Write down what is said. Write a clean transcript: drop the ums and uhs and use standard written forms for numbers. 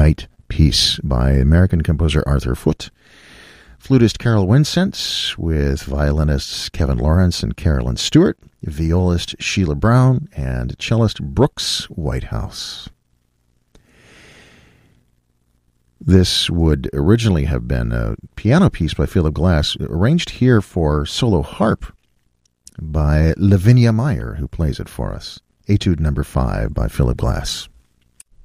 Night piece by American composer Arthur Foote, flutist Carol Winsent with violinists Kevin Lawrence and Carolyn Stewart, violist Sheila Brown, and cellist Brooks Whitehouse. This would originally have been a piano piece by Philip Glass, arranged here for solo harp by Lavinia Meyer, who plays it for us. Etude number 5 by Philip Glass.